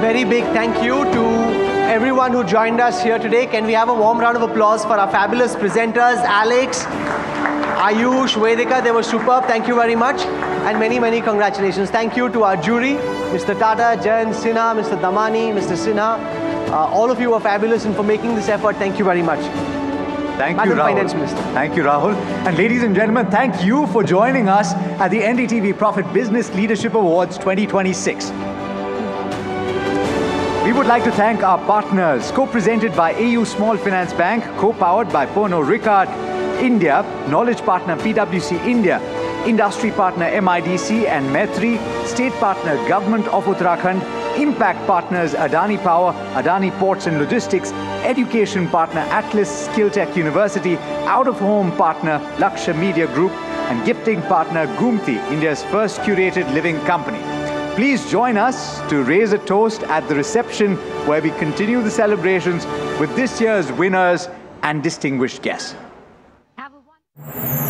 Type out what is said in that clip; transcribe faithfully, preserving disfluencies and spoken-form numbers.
very big thank you to everyone who joined us here today. Can we have a warm round of applause for our fabulous presenters, Alex, Ayush, Vedika? They were superb. Thank you very much. And many, many congratulations. Thank you to our jury, Mister Tata, Jayan Sinha, Mister Damani, Mister Sinha. Uh, all of you were fabulous and for making this effort. Thank you very much. Thank Madam you, Rahul. Finance Minister. Thank you, Rahul. And ladies and gentlemen, thank you for joining us at the N D T V Profit Business Leadership Awards twenty twenty-six. We would like to thank our partners, co-presented by A U Small Finance Bank, co-powered by Pernod Ricard India, Knowledge Partner P W C India, Industry Partner M I D C and Maitri, State Partner Government of Uttarakhand, Impact Partners Adani Power, Adani Ports and Logistics, Education Partner Atlas Skilltech University, Out-of-Home Partner Lakshya Media Group, and Gifting Partner Gumti, India's first curated living company. Please join us to raise a toast at the reception where we continue the celebrations with this year's winners and distinguished guests.